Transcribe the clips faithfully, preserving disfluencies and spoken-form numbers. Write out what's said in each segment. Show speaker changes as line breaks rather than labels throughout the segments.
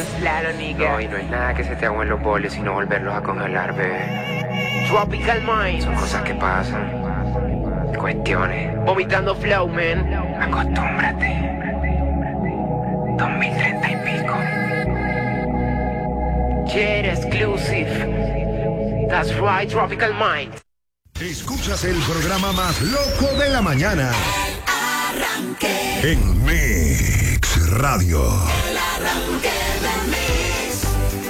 Claro, nigga.
No, y no es nada que se te agüen los boles, sino volverlos a congelar, bebé.
Tropical Mind.
Son cosas que pasan. Cuestiones.
Vomitando flow, man.
Acostúmbrate. dos mil treinta y pico.
Jet exclusive. That's right, Tropical Mind.
Escuchas el programa más loco de la mañana.
El arranque.
En Mix Radio.
El arranque de Mix.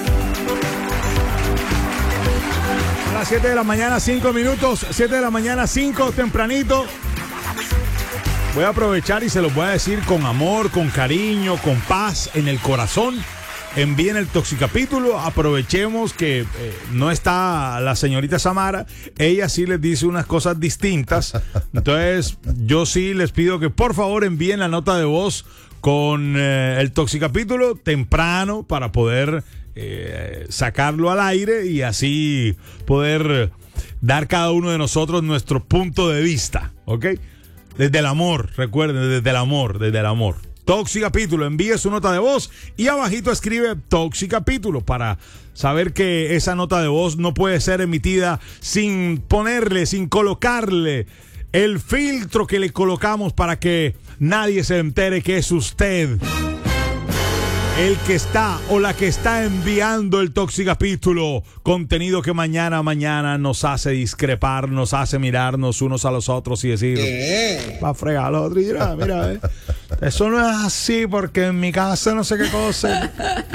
A las siete de la mañana, cinco minutos. siete de la mañana, cinco, tempranito. Voy a aprovechar y se los voy a decir con amor, con cariño, con paz en el corazón. Envíen el toxicapítulo, aprovechemos que eh, no está la señorita Samara, ella sí les dice unas cosas distintas, entonces yo sí les pido que por favor envíen la nota de voz con eh, el toxicapítulo temprano para poder eh, sacarlo al aire y así poder dar cada uno de nosotros nuestro punto de vista, ¿ok? Desde el amor, recuerden, desde el amor, desde el amor. Toxicapítulo, envíe su nota de voz y abajito escribe Toxicapítulo para saber que esa nota de voz no puede ser emitida sin ponerle, sin colocarle el filtro que le colocamos para que nadie se entere que es usted el que está o la que está enviando el Toxicapítulo, contenido que mañana mañana nos hace discrepar, nos hace mirarnos unos a los otros y decir, va a fregar al otro y mira, mira, eh, eso no es así porque en mi casa no sé qué cosa.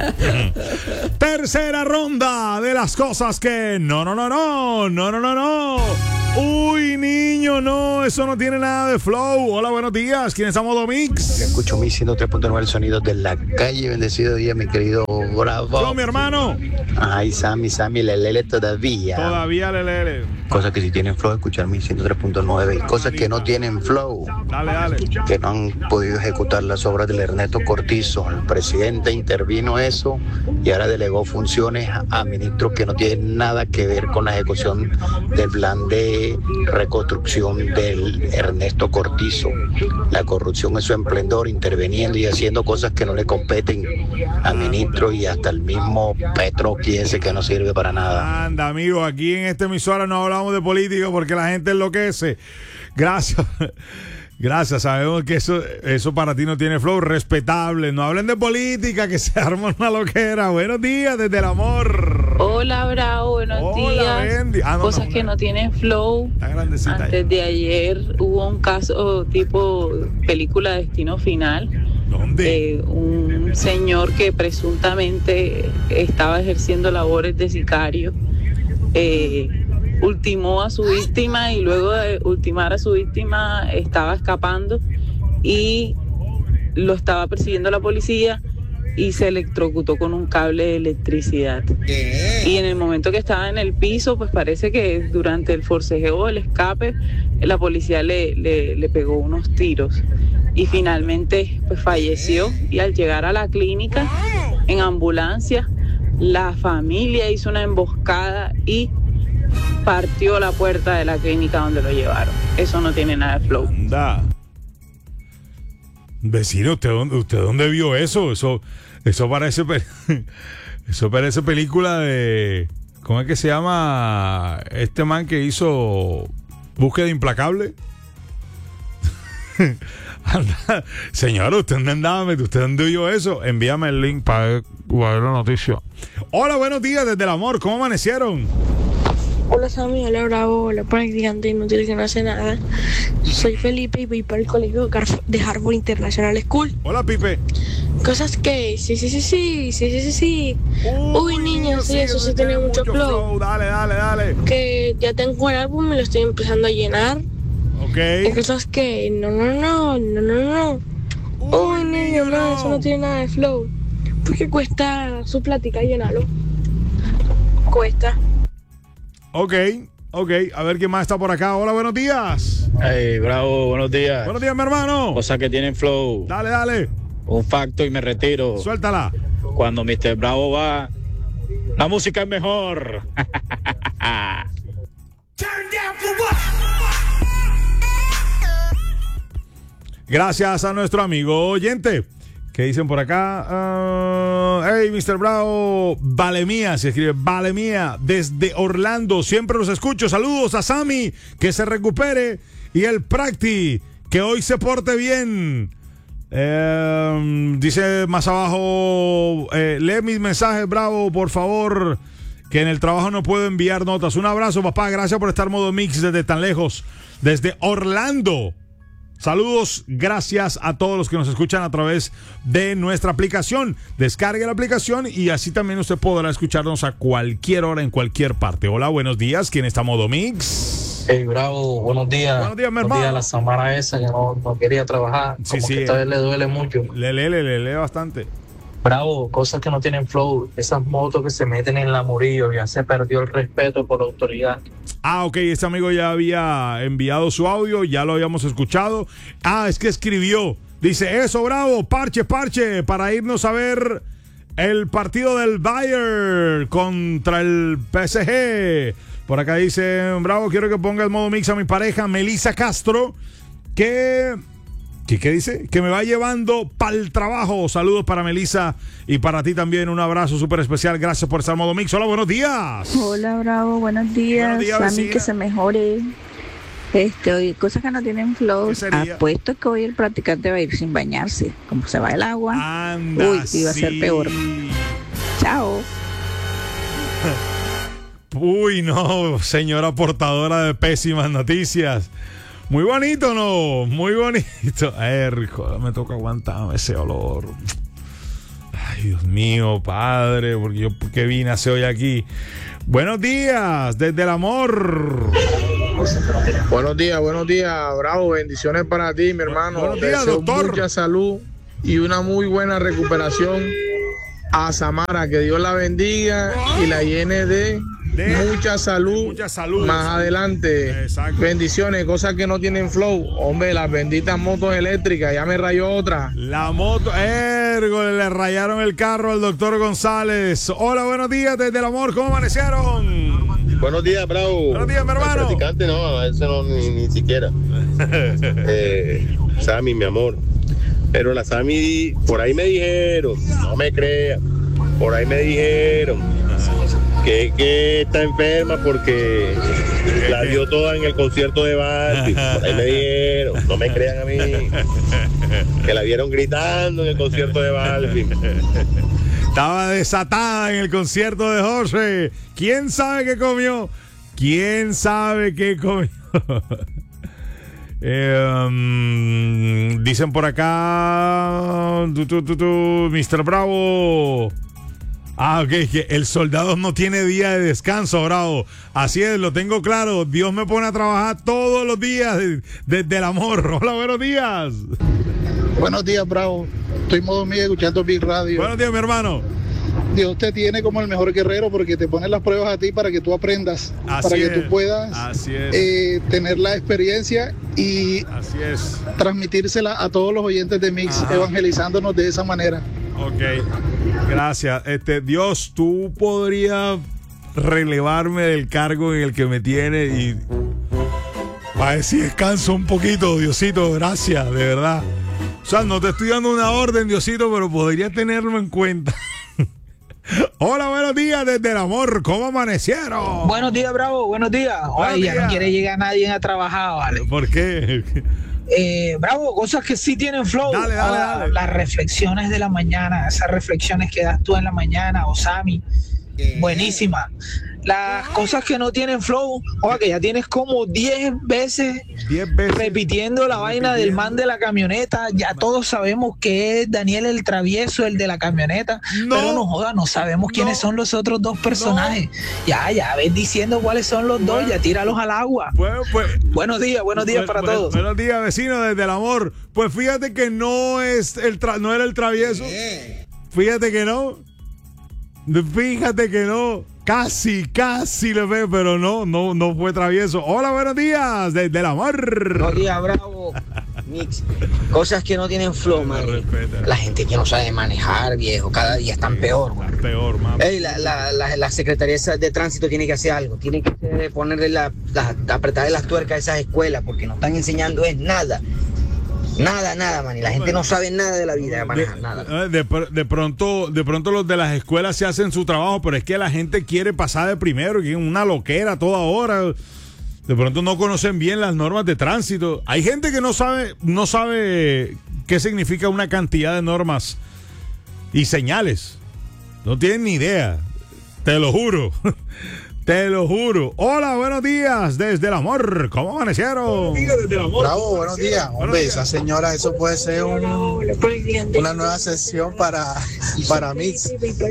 Tercera ronda de las cosas que no, no, no, no, no, no, no, no. Uy, niño, no, eso no tiene nada de flow. Hola, buenos días, ¿quién es a Modo Mix?
Yo escucho mi ciento tres punto nueve, el sonido de la calle. Bendecido día, mi querido Bravo.
Yo, mi hermano.
Ay, Sammy, Sammy, lelele todavía.
Todavía lelele.
Cosas que sí tienen flow, escuchar mi ciento tres punto nueve. Cosas que no tienen flow.
Dale, dale.
Que no han podido ejecutar las obras del Ernesto Cortizo. El presidente intervino eso y ahora delegó funciones a ministros que no tienen nada que ver con la ejecución del plan de reconstrucción del Ernesto Cortizo. La corrupción es su esplendor, interviniendo y haciendo cosas que no le competen a ministros y hasta el mismo Petro ese que no sirve para nada.
Anda, amigo, aquí en esta emisora no hablamos de política porque la gente enloquece. Gracias. Gracias, sabemos que eso, eso para ti no tiene flow, respetable. No hablen de política, que se arma una loquera. Buenos días, desde el amor.
Hola, Bravo, buenos
Hola,
días.
Bendy. Ah, no,
Cosas
no,
que
no.
no tienen flow.
Está grandecita
Antes
ya.
de ayer hubo un caso tipo película Destino Final.
¿Dónde?
Eh, un señor que presuntamente estaba ejerciendo labores de sicario. Eh, ultimó a su víctima y luego de ultimar a su víctima estaba escapando y lo estaba persiguiendo la policía y se electrocutó con un cable de electricidad. Y en el momento que estaba en el piso, pues parece que durante el forcejeo del escape, la policía le, le, le pegó unos tiros y finalmente pues falleció. Y al llegar a la clínica en ambulancia, la familia hizo una emboscada y partió la puerta de la clínica donde lo llevaron. Eso no tiene nada de flow.
Anda. Vecino, ¿usted dónde, usted dónde vio eso? Eso, eso parece, eso parece película de, ¿cómo es que se llama este man que hizo Búsqueda Implacable? Anda, señor, ¿usted dónde andaba? ¿Usted dónde vio eso? Envíame el link para ver la noticia. Hola, buenos días desde el amor. ¿Cómo amanecieron?
Hola Sammy, hola Bravo, hola practicante inútil que no hace nada. Soy Felipe y voy para el colegio de Harvard International School.
Hola, Pipe.
Cosas que, sí, sí, sí, sí, sí, sí, sí, sí. Uy, niños, sí, eso sí tiene mucho flow.
Dale, dale, dale.
Que ya tengo el álbum, me lo estoy empezando a llenar.
Ok.
Y cosas que, no, no, no, no, no, no. Uy, niños, no, eso no tiene nada de flow. Porque cuesta su plática llenarlo. Cuesta.
Ok, ok, a ver quién más está por acá. Hola, buenos días.
Hey, Bravo, buenos días.
Buenos días, mi hermano.
Cosas que tienen flow.
Dale, dale.
Un facto y me retiro.
Suéltala.
Cuando mister Bravo va, la música es mejor.
Gracias a nuestro amigo oyente ¿Qué dicen por acá? Uh, hey, mister Bravo, vale mía, se escribe vale mía, desde Orlando, siempre los escucho. Saludos a Sammy, que se recupere, y el Practi, que hoy se porte bien. Eh, dice más abajo, eh, lee mis mensajes, Bravo, por favor, que en el trabajo no puedo enviar notas. Un abrazo, papá, gracias por estar modo mix desde tan lejos, desde Orlando. Saludos, gracias a todos los que nos escuchan a través de nuestra aplicación. Descargue la aplicación y así también usted podrá escucharnos a cualquier hora, en cualquier parte. Hola, buenos días, ¿quién está modo mix?
Hey, Bravo, buenos días.
Buenos días, mi hermano.
Buenos días a la Samara esa que no, no quería trabajar.
Sí,
Como
sí.
que esta vez le duele mucho.
Le lee, le, le lee bastante.
Bravo, cosas que no tienen flow. Esas motos que se meten en la Murillo, ya se perdió el respeto por la autoridad.
Ah, ok, este amigo ya había enviado su audio, ya lo habíamos escuchado. Ah, es que escribió. Dice, eso, Bravo, parche, parche, para irnos a ver el partido del Bayern contra el P S G. Por acá dice, Bravo, quiero que ponga el modo mix a mi pareja, Melissa Castro, que... ¿Qué, ¿Qué dice? Que me va llevando para el trabajo. Saludos para Melissa y para ti también. Un abrazo súper especial. Gracias por estar modo mix. Hola, buenos días.
Hola, Bravo. Buenos días.
Buenos días,
Sammy,
vecina.
que se mejore. Este, oye, cosas que no tienen flow.
¿Qué sería?
Apuesto que hoy el practicante va a ir sin bañarse. Como se va el agua.
Anda,
Uy, iba a ser
sí.
peor. Chao.
Uy, no, señora portadora de pésimas noticias. Muy bonito, ¿no? Muy bonito. Ay, rico, me toca aguantarme ese olor. Ay, Dios mío, padre, porque yo porque vine a hacer hoy aquí. Buenos días, desde el amor.
Buenos días, buenos días, Bravo. Bendiciones para ti, mi hermano.
Buenos días,
Deseo
doctor.
Mucha salud y una muy buena recuperación a Samara. Que Dios la bendiga y la llene de,
De
mucha salud,
mucha salud.
más adelante.
Exacto.
Bendiciones, cosas que no tienen flow. Hombre, las benditas motos eléctricas, ya me rayó otra.
La moto, ergo, le rayaron el carro al doctor González. Hola, buenos días, desde el amor, ¿cómo amanecieron?
Buenos días, Bravo.
Buenos días, mi hermano.
Al practicante no, a ese no, ni, ni siquiera. eh, Sammy, mi amor. Pero la Sammy, por ahí me dijeron, no me creas, por ahí me dijeron que, que está enferma porque la dio toda en el concierto de Balvin. Por ahí me dijeron, no me crean a mí, que la vieron gritando en el concierto de Balvin.
Estaba desatada en el concierto de Jorge. ¿Quién sabe qué comió? ¿Quién sabe qué comió? eh, um, dicen por acá, tu, tu, tu, tu, mister Bravo. Ah, ok, que el soldado no tiene día de descanso, Bravo. Así es, lo tengo claro. Dios me pone a trabajar todos los días desde el amor. Hola, buenos días.
Buenos días, Bravo. Estoy en modo mío escuchando Big Radio.
Buenos días, mi hermano.
Dios te tiene como el mejor guerrero porque te pone las pruebas a ti para que tú aprendas,
Así
para que
es.
tú puedas
Así es.
eh, tener la experiencia y
Así es.
transmitírsela a todos los oyentes de Mix,
Ajá.
evangelizándonos de esa manera.
Ok, gracias. Este, Dios, tú podrías relevarme del cargo en el que me tiene y para ver si descanso un poquito, Diosito, gracias, de verdad. O sea, no te estoy dando una orden, Diosito, pero podría tenerlo en cuenta. Hola, buenos días desde el amor, ¿cómo amanecieron?
Buenos días, Bravo, buenos días.
Buenos
Oye, ya
días.
no quiere llegar nadie a trabajar, ¿vale?
¿Por qué?
Eh, Bravo, cosas que sí tienen flow.
Dale, dale,
Ah,
dale.
Las reflexiones de la mañana, esas reflexiones que das tú en la mañana, Osami, buenísima. Las cosas que no tienen flow, oye, que ya tienes como diez veces,
veces
repitiendo la vaina del man de la camioneta. Ya todos sabemos que es Daniel el travieso, el de la camioneta,
No.
pero no joda, no sabemos quiénes son los otros dos personajes. Ya, ya ves diciendo cuáles son los dos, ya tíralos al agua.
Bueno, pues,
buenos días, buenos días
Bu-
para
bu-
todos.
Buenos días, vecino, desde el amor. Pues fíjate que no es el tra- no era el travieso. Fíjate que no. Fíjate que no. Casi, casi le ve, pero no, no, no fue travieso. Hola, buenos días, desde el amor.
Buenos días, Bravo. Mix. Cosas que no tienen flow, man. La gente que no sabe manejar, viejo, cada día están peor, güey.
Peor, man.
Ey, la, la, la, la Secretaría de Tránsito tiene que hacer algo. Tiene que hacer- ponerle la, la, apretarle las tuercas a esas escuelas porque no están enseñando es nada. Nada, nada, man. Y la gente no sabe nada de la vida de manejar, nada.
De, de, de pronto, de pronto los de las escuelas se hacen su trabajo, pero es que la gente quiere pasar de primero, que es una loquera toda hora. De pronto no conocen bien las normas de tránsito. Hay gente que no sabe, no sabe qué significa una cantidad de normas y señales. No tienen ni idea. Te lo juro. Te lo juro. Hola, buenos días desde el amor. ¿Cómo amanecieron?
Bravo, buenos días. Hombre, esa señora, eso puede ser un, una nueva sesión para, para Mix.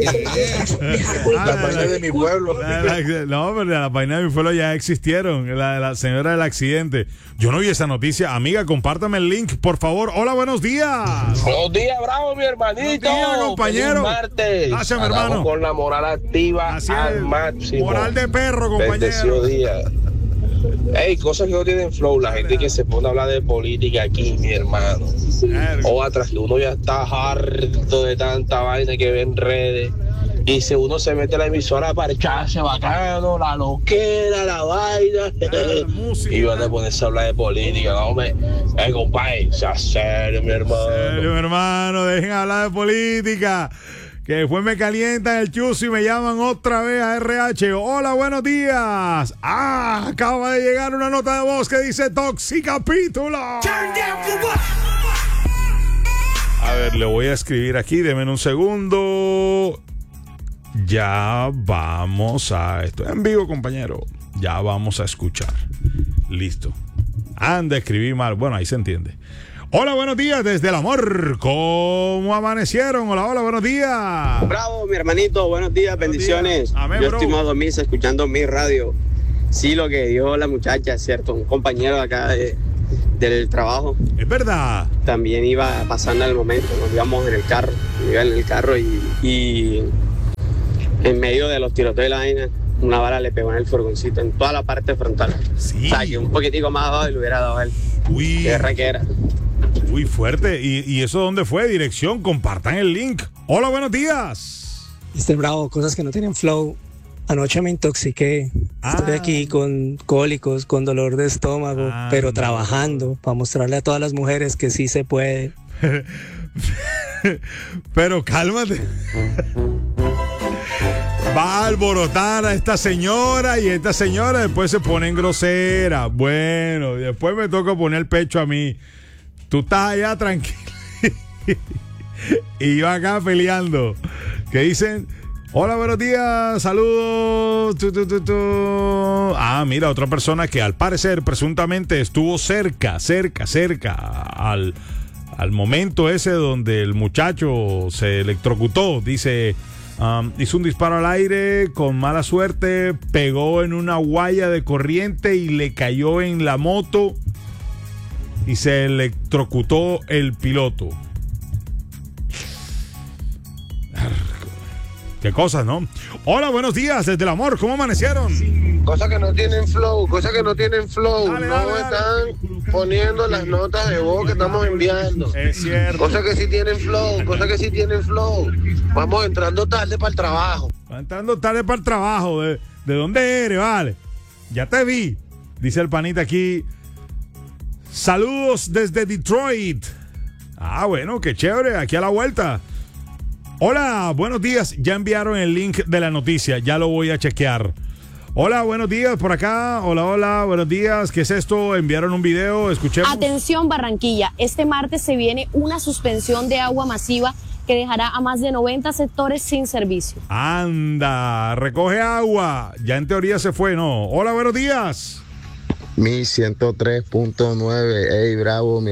La vaina de mi pueblo.
La, la, no, pero la vaina de mi pueblo ya existieron. La de la señora del accidente. Yo no vi esa noticia. Amiga, compártame el link, por favor. Hola, buenos días.
Buenos días, bravo, mi hermanito.
Buenos días, compañero.
Martes.
Gracias, mi hermano.
Con la moral activa
Así
al
es.
máximo.
Moral de perro, compañero.
Bendecido día. Ey, cosas que no tienen flow, la gente que se pone a hablar de política aquí, mi hermano. O atrás que uno ya está harto de tanta vaina que ve en redes. Y si uno se mete a la emisora para echarse bacano, la loquera, la vaina. Y van a ponerse a hablar de política, no, hombre. Eh, compadre, sea serio, mi hermano.
Serio, mi hermano, dejen hablar de política. Que después me calientan el chuzo y me llaman otra vez a R H. Hola, buenos días. Ah, acaba de llegar una nota de voz que dice Toxicapítulo. A ver, le voy a escribir aquí, denme un segundo. Ya vamos a... Estoy en vivo, compañero. Ya vamos a escuchar. Listo. Anda, escribí mal. Bueno, ahí se entiende. Hola, buenos días desde el amor. ¿Cómo amanecieron? Hola, hola, buenos días.
Bravo, mi hermanito. Buenos días, buenos bendiciones. Días. Amén, Yo bro. estoy modo misa escuchando mi radio. Sí, lo que dio la muchacha, ¿cierto? Un compañero de acá de, del trabajo.
Es verdad.
También iba pasando en el momento. Nos íbamos en el carro. Iba en el carro y... y en medio de los tiroteos de la vaina, una bala le pegó en el furgoncito, en toda la parte frontal.
Sí.
O sea, que un poquitico más abajo y le hubiera dado a él.
Uy.
Qué raquera.
Uy, fuerte. ¿Y, ¿Y eso dónde fue? Dirección, compartan el link. Hola, buenos días.
Este Bravo, cosas que no tienen flow. Anoche me intoxiqué. Ah. Estoy aquí con cólicos, con dolor de estómago, ah, pero no. trabajando para mostrarle a todas las mujeres que sí se puede.
Pero cálmate. Va a alborotar a esta señora y esta señora después se pone en grosera. Bueno, después me toca poner el pecho a mí. Tú estás allá tranquilo. Y yo acá peleando. ¿Qué dicen? Hola, buenos días, saludos. Tu, tu, tu, tu. Ah, mira, otra persona que al parecer presuntamente estuvo cerca, cerca, cerca al, al momento ese donde el muchacho se electrocutó. Dice... Um, hizo un disparo al aire con mala suerte, pegó en una guaya de corriente y le cayó en la moto y se electrocutó el piloto. Qué cosas, ¿no? Hola, buenos días desde el amor, ¿cómo amanecieron?
Cosas que no tienen flow, cosas que no tienen flow.
Dale,
no
dale, dale.
están poniendo las notas de voz que estamos enviando.
Es cierto.
Cosas que sí tienen flow, cosas que sí tienen flow. Vamos entrando tarde para el trabajo.
Va entrando tarde para el trabajo. ¿De, ¿De dónde eres, vale? Ya te vi. Dice el panita aquí. Saludos desde Detroit. Ah, bueno, qué chévere. Aquí a la vuelta. Hola, buenos días. Ya enviaron el link de la noticia. Ya lo voy a chequear. Hola, buenos días por acá. Hola, hola, buenos días. ¿Qué es esto? Enviaron un video. Escuchemos.
Atención, Barranquilla. Este martes se viene una suspensión de agua masiva que dejará a más de noventa sectores sin servicio.
Anda, recoge agua. Ya en teoría se fue, ¿no? Hola, buenos días.
Mi ciento tres punto nueve. Ey, Bravo, mi